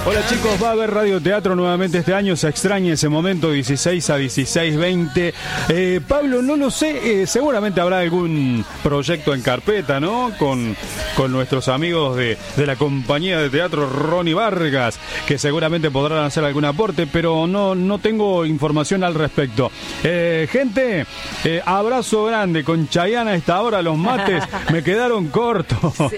Hola chicos, va a haber radioteatro nuevamente este año, se extraña ese momento, 16 a 16:20. Pablo, no lo sé, seguramente habrá algún proyecto en carpeta, ¿no? Con nuestros amigos de la compañía de teatro Ronnie Vargas, que seguramente podrán hacer algún aporte, pero no tengo información al respecto. Gente, abrazo grande, con Chayanne a esta hora los mates me quedaron cortos. Sí.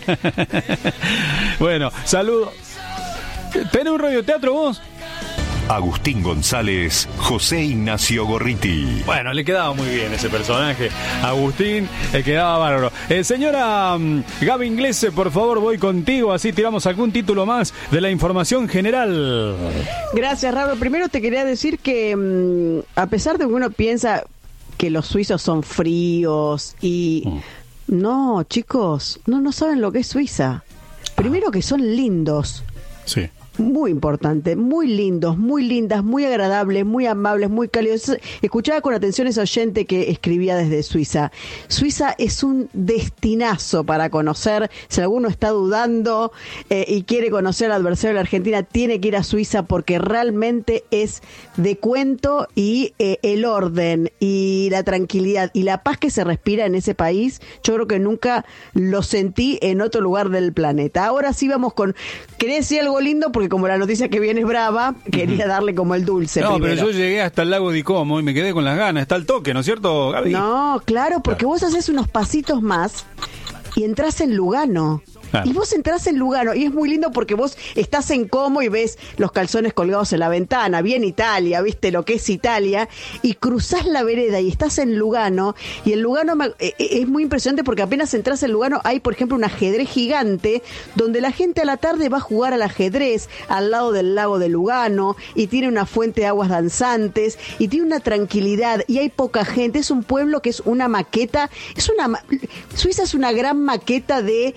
Bueno, saludos. ¿Tenés un radioteatro vos? Agustín González, José Ignacio Gorriti. Bueno, le quedaba muy bien ese personaje. Agustín, le quedaba bárbaro. Señora Gaby Inglese, por favor, voy contigo, así tiramos algún título más de la información general. Gracias, Raúl. Primero te quería decir que a pesar de que uno piensa que los suizos son fríos y... No, chicos, no saben lo que es Suiza. Primero que son lindos. Sí. Muy importante, muy lindos, muy lindas, muy agradables, muy amables, muy cálidos. Escuchaba con atención ese oyente que escribía desde Suiza. Suiza es un destinazo para conocer. Si alguno está dudando y quiere conocer al adversario de la Argentina, tiene que ir a Suiza porque realmente es de cuento, y el orden y la tranquilidad y la paz que se respira en ese país, yo creo que nunca lo sentí en otro lugar del planeta. Ahora sí vamos con... ¿Querés decir algo lindo? Porque como la noticia que viene es brava, quería darle como el dulce. No, primero. pero yo llegué hasta el lago de Como y me quedé con las ganas. Está al toque, ¿no es cierto, Gaby? No, claro, porque vos haces unos pasitos más y entras en Lugano. Claro. Y vos entrás en Lugano y es muy lindo porque vos estás en Como y ves los calzones colgados en la ventana, bien Italia, viste lo que es Italia, y cruzás la vereda y estás en Lugano, y en Lugano es muy impresionante porque apenas entras en Lugano hay, por ejemplo, un ajedrez gigante donde la gente a la tarde va a jugar al ajedrez al lado del lago de Lugano, y tiene una fuente de aguas danzantes y tiene una tranquilidad y hay poca gente. Es un pueblo que es una maqueta, Suiza es una gran maqueta de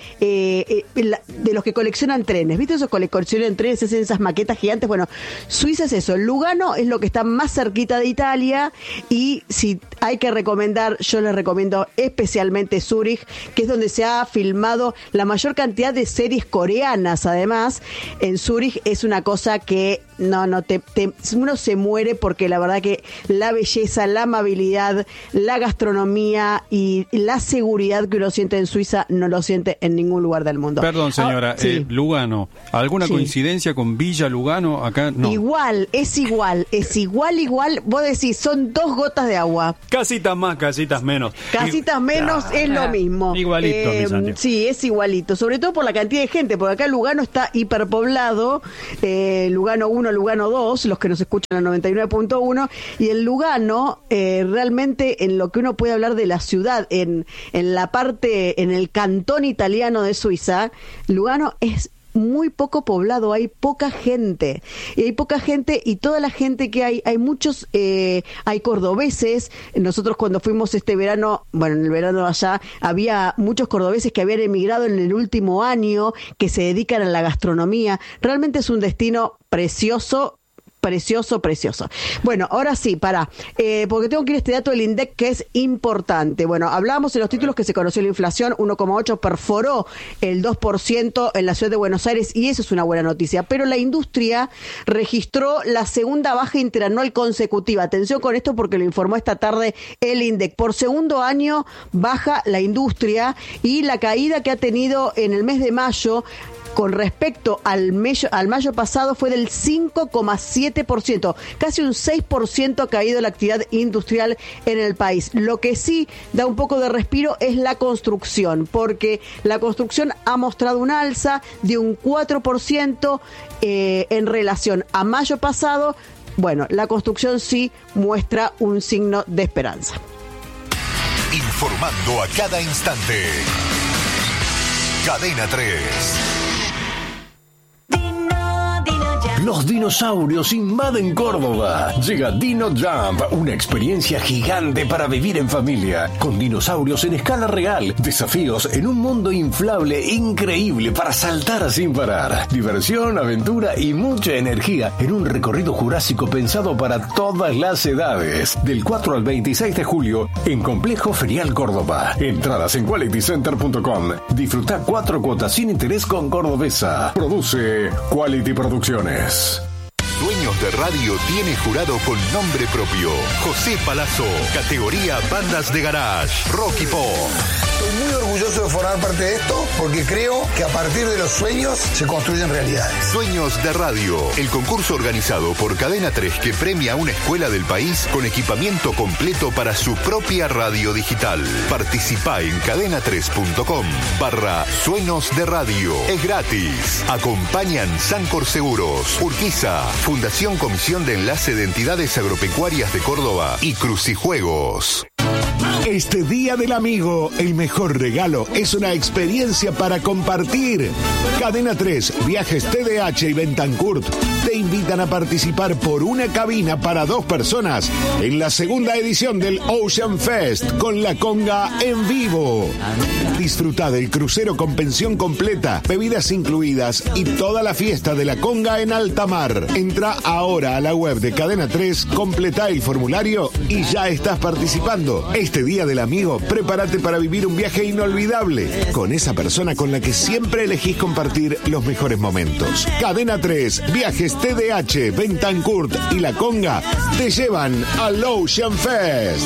los que coleccionan trenes, ¿viste? Esos que coleccionan trenes, hacen esas maquetas gigantes. Bueno, Suiza es eso. Lugano es lo que está más cerquita de Italia, y si hay que recomendar, yo les recomiendo especialmente Zúrich, que es donde se ha filmado la mayor cantidad de series coreanas. Además, en Zúrich es una cosa que uno se muere, porque la verdad que la belleza, la amabilidad, la gastronomía y la seguridad que uno siente en Suiza no lo siente en ningún lugar del mundo. Perdón, señora, sí. Lugano, ¿alguna coincidencia con Villa Lugano? Acá no. Igual. Vos decís, son 2 gotas de agua. Casitas más, casitas menos. Casitas menos es lo mismo. Igualito, sí, es igualito, sobre todo por la cantidad de gente, porque acá Lugano está hiperpoblado, Lugano 1, Lugano 2, los que nos escuchan en 99.1, y el Lugano, realmente en lo que uno puede hablar de la ciudad, en la parte, en el cantón italiano de Suiza, Lugano es muy poco poblado, hay poca gente, y toda la gente que hay muchos, hay cordobeses. Nosotros cuando fuimos este verano, bueno, en el verano allá, había muchos cordobeses que habían emigrado en el último año, que se dedican a la gastronomía. Realmente es un destino precioso. Bueno, ahora sí, porque tengo que ir a este dato del INDEC que es importante. Bueno, hablábamos en los títulos que se conoció la inflación, 1,8 perforó el 2% en la ciudad de Buenos Aires, y eso es una buena noticia. Pero la industria registró la segunda baja interanual consecutiva. Atención con esto porque lo informó esta tarde el INDEC. Por segundo año baja la industria, y la caída que ha tenido en el mes de mayo con respecto al mayo pasado fue del 5,7%, casi un 6% ha caído la actividad industrial en el país. Lo que sí da un poco de respiro es la construcción, porque la construcción ha mostrado un alza de un 4% en relación a mayo pasado. Bueno, la construcción sí muestra un signo de esperanza. Informando a cada instante. Cadena 3. Los dinosaurios invaden Córdoba. Llega Dino Jump, una experiencia gigante para vivir en familia, con dinosaurios en escala real, desafíos en un mundo inflable increíble para saltar sin parar, diversión, aventura y mucha energía en un recorrido jurásico pensado para todas las edades. Del 4 al 26 de julio en Complejo Ferial Córdoba. Entradas en qualitycenter.com. Disfruta 4 cuotas sin interés con Cordobesa. Produce Quality Producciones. Dueños de Radio tiene jurado con nombre propio. José Palazzo, categoría bandas de garage, rock y pop. Estoy muy orgulloso de formar parte de esto porque creo que a partir de los sueños se construyen realidades. Dueños de Radio, el concurso organizado por Cadena 3 que premia a una escuela del país con equipamiento completo para su propia radio digital. Participa en cadena3.com/Sueños de Radio. Es gratis. Acompañan Sancor Seguros, Urquiza, Fundación Comisión de Enlace de Entidades Agropecuarias de Córdoba y Crucijuegos. Este Día del Amigo, el mejor regalo es una experiencia para compartir. Cadena 3, Viajes TDH y Bentancurt te invitan a participar por una cabina para 2 personas en la segunda edición del Ocean Fest con la conga en vivo. Disfruta del crucero con pensión completa, bebidas incluidas y toda la fiesta de la conga en alta mar. Entra ahora a la web de Cadena 3, completa el formulario y ya estás participando. Este Día del Amigo, prepárate para vivir un viaje inolvidable con esa persona con la que siempre elegís compartir los mejores momentos. Cadena 3, Viajes TDH, Bentancurt y La Conga te llevan al Ocean Fest.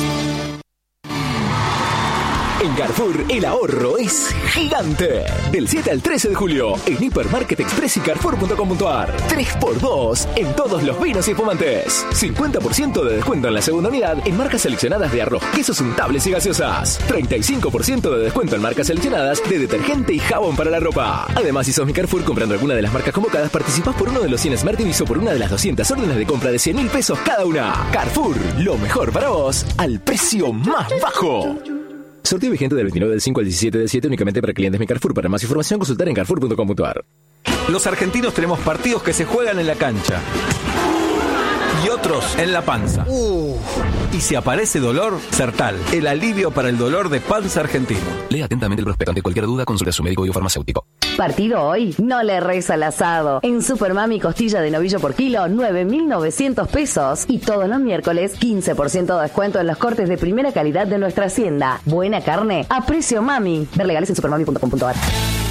En Carrefour, el ahorro es gigante. Del 7 al 13 de julio, en Hipermarket Express y Carrefour.com.ar. 3x2 en todos los vinos y espumantes. 50% de descuento en la segunda unidad en marcas seleccionadas de arroz, quesos untables y gaseosas. 35% de descuento en marcas seleccionadas de detergente y jabón para la ropa. Además, si sos mi Carrefour, comprando alguna de las marcas convocadas, participás por uno de los 100 Smart TV o por una de las 200 órdenes de compra de 100.000 pesos cada una. Carrefour, lo mejor para vos, al precio más bajo. Sorteo vigente del 29 del 5 al 17 del 7 únicamente para clientes Mi Carrefour. Para más información consultar en carrefour.com.ar. Los argentinos tenemos partidos que se juegan en la cancha y otros en la panza. Y si aparece dolor, Sertal, el alivio para el dolor de panza argentino. Lea atentamente el prospecto. Ante cualquier duda, consulte a su médico o farmacéutico. Partido hoy, no le reza al asado. En Supermami, costilla de novillo por kilo, 9.900 pesos. Y todos los miércoles, 15% de descuento en los cortes de primera calidad de nuestra hacienda. Buena carne a precio mami. Ver legales en supermami.com.ar.